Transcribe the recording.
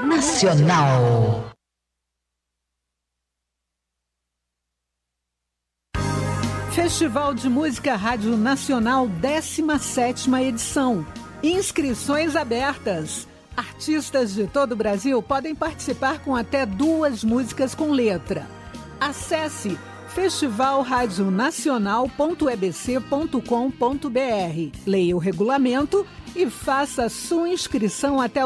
Nacional. Festival de Música Rádio Nacional, 17ª edição. Inscrições abertas. Artistas de todo o Brasil podem participar com até 2 músicas com letra. Acesse festivalradionacional.ebc.com.br. Leia o regulamento e faça sua inscrição até